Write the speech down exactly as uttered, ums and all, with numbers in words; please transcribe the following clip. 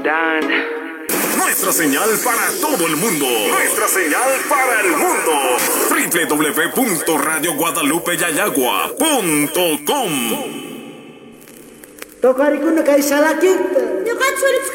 Dan. Nuestra señal para todo el mundo. Nuestra señal para el mundo. doble u doble u doble u punto radio guadalupe yayagua punto com. Tokarikun na kay salakit.